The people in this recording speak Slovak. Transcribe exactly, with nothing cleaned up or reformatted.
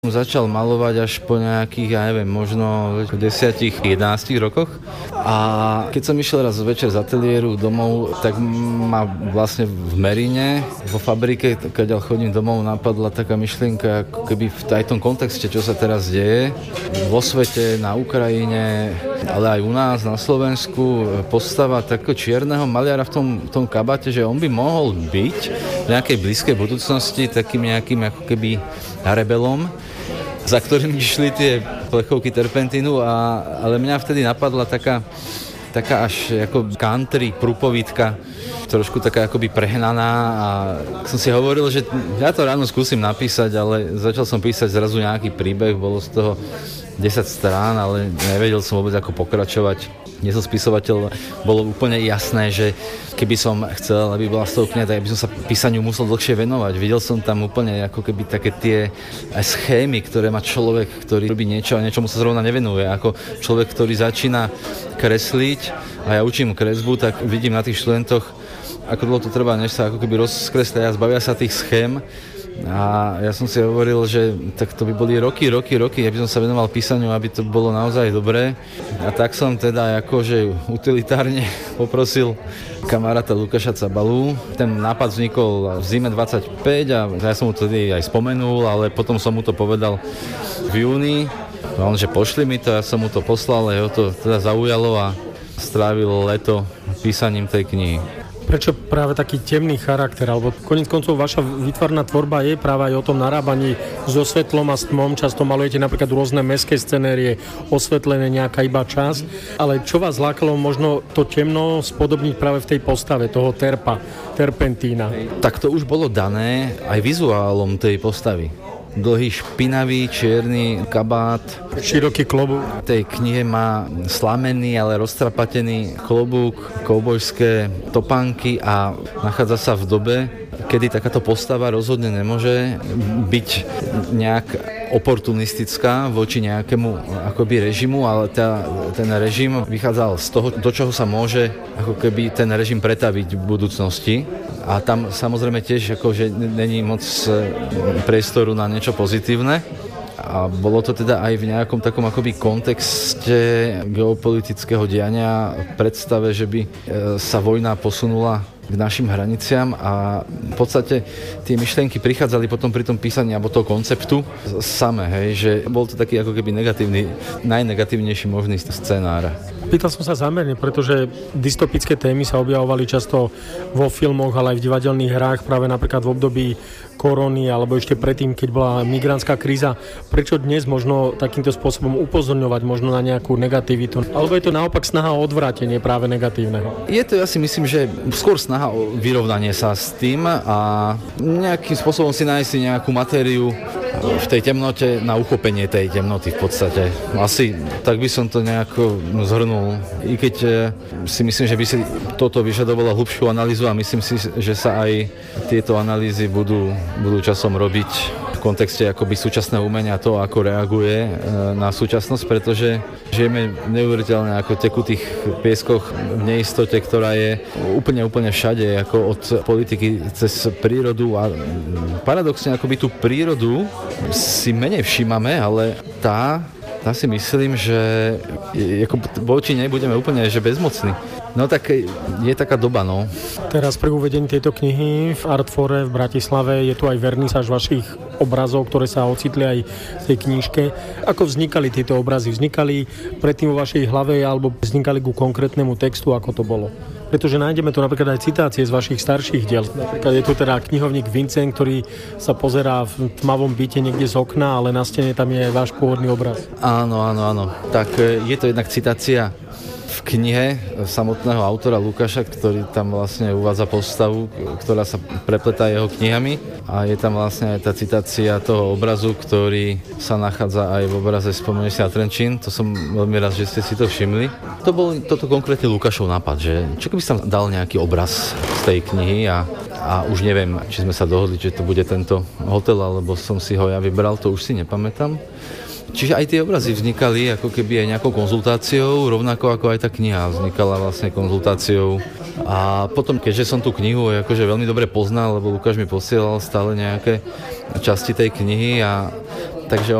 Začal malovať až po nejakých, ja neviem, možno desať jedenásť rokoch. A keď som išiel raz večer z ateliéru domov, tak ma vlastne v Meríne, vo fabrike, keď chodím domov, napadla taká myšlienka, ako keby v aj tom kontexte, čo sa teraz deje, vo svete, na Ukrajine, ale aj u nás, na Slovensku, postava takého čierneho maliara v tom, v tom kabáte, že on by mohol byť v nejakej blízkej budúcnosti takým nejakým ako keby rebelom, za ktorým išli tie plechovky terpentínu, a, ale mňa vtedy napadla taká, taká až ako country prúpovídka, trošku taká akoby prehnaná, a som si hovoril, že ja to ráno skúsim napísať, ale začal som písať zrazu nejaký príbeh, bolo z toho desať strán, ale nevedel som vôbec ako pokračovať. Nie som spisovateľ, bolo úplne jasné, že keby som chcel, aby bola z toho kniha, tak by som sa písaniu musel dlhšie venovať. Videl som tam úplne ako keby také tie schémy, ktoré má človek, ktorý robí niečo a niečomu sa zrovna nevenuje. Ako človek, ktorý začína kresliť a ja učím kresbu, tak vidím na tých študentoch, ako dlho to trvá, než sa ako keby rozkreslia a zbavia sa tých schém. A ja som si hovoril, že tak to by boli roky, roky, roky, aby som sa venoval písaniu, aby to bolo naozaj dobré. A tak som teda akože utilitárne poprosil kamaráta Lukáša Cabalu. Ten nápad vznikol v zime dvadsaťpäť a ja som mu to aj spomenul, ale potom som mu to povedal v júni. A on, že pošli mi to, ja som mu to poslal, jeho to teda zaujalo a strávil leto písaním tej knihy. Prečo práve taký temný charakter, alebo koniec koncov vaša výtvarná tvorba je práve aj o tom narábaní so svetlom a s tmom, často malujete napríklad rôzne mestské scenérie, osvetlené nejaká iba časť, ale čo vás lákalo možno to temno spodobniť práve v tej postave toho terpa, terpentína? Tak to už bolo dané aj vizuálom tej postavy. Dlhý, špinavý, čierny kabát. Široký klobúk. V tej knihe má slamený, ale roztrapatený klobúk, koubojské topánky a nachádza sa v dobe, kedy takáto postava rozhodne nemôže byť nejak oportunistická voči nejakému akoby režimu, ale tá, ten režim vychádzal z toho, do čoho sa môže ako keby ten režim pretaviť v budúcnosti. A tam samozrejme tiež akože není moc priestoru na niečo pozitívne. A bolo to teda aj v nejakom takom akoby kontexte geopolitického diania, v predstave, že by sa vojna posunula k našim hraniciam, a v podstate tie myšlienky prichádzali potom pri tom písaní alebo toho konceptu samé, hej, že bol to taký ako keby negatívny, najnegatívnejší možný scenár. Pýtal som sa zámerne, pretože dystopické témy sa objavovali často vo filmoch, ale aj v divadelných hrách, práve napríklad v období korony, alebo ešte predtým, keď bola migrantská kríza. Prečo dnes možno takýmto spôsobom upozorňovať možno na nejakú negativitu? Alebo je to naopak snaha o odvrátenie práve negatívneho? Je to, ja si myslím, že skôr snaha o vyrovnanie sa s tým a nejakým spôsobom si nájsť nejakú matériu v tej temnote na uchopenie tej temnoty v podstate. Asi tak by som to nejako zhrnul. I keď si myslím, že by si toto vyžadovalo hlbšiu analýzu, a myslím si, že sa aj tieto analýzy budú, budú časom robiť v kontexte akoby súčasného umenia, to, ako reaguje na súčasnosť, pretože žijeme neuveriteľne ako tekutých pieskoch v neistote, ktorá je úplne, úplne všade, ako od politiky cez prírodu, a paradoxne akoby tú prírodu si menej všímame, ale tá, tá si myslím, že ako voči nej budeme úplne že bezmocní. No tak je taká doba, no. Teraz pri uvedení tejto knihy v Artfore v Bratislave je tu aj vernisáž vašich obrazov, ktoré sa ocitli aj v tej knižke. Ako vznikali tieto obrazy? Vznikali predtým vo vašej hlave alebo vznikali ku konkrétnemu textu, ako to bolo? Pretože nájdeme tu napríklad aj citácie z vašich starších diel. Napríklad je tu teda knihovník Vincent, ktorý sa pozerá v tmavom byte niekde z okna, ale na stene tam je aj váš pôvodný obraz. Áno, áno, áno. Tak je to jednak citácia v knihe samotného autora Lukáša, ktorý tam vlastne uvádza postavu, ktorá sa prepletá jeho knihami, a je tam vlastne aj tá citácia toho obrazu, ktorý sa nachádza aj v obraze Spomenieš si na Trenčín. To som veľmi rád, že ste si to všimli. To bol toto konkrétne Lukášov nápad, že čo keby som dal nejaký obraz z tej knihy, a a už neviem, či sme sa dohodli, že to bude tento hotel, alebo som si ho ja vybral, to už si nepamätám. Čiže aj tie obrazy vznikali ako keby aj nejakou konzultáciou, rovnako ako aj tá kniha vznikala vlastne konzultáciou. A potom, keďže som tú knihu akože veľmi dobre poznal, lebo Lukáš mi posielal stále nejaké časti tej knihy, a takže